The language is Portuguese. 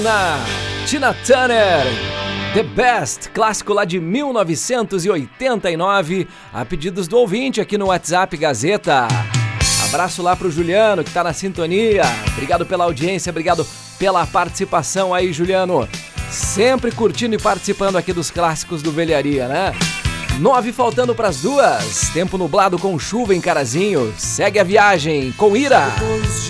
Na Tina Turner, The Best, clássico lá de 1989, a pedidos do ouvinte aqui no WhatsApp Gazeta. Abraço lá pro Juliano, que tá na sintonia. Obrigado pela audiência, obrigado pela participação aí, Juliano. Sempre curtindo e participando aqui dos clássicos do Velharia, né? 9 faltando pras 2. Tempo nublado com chuva em Carazinho. Segue a viagem com Ira.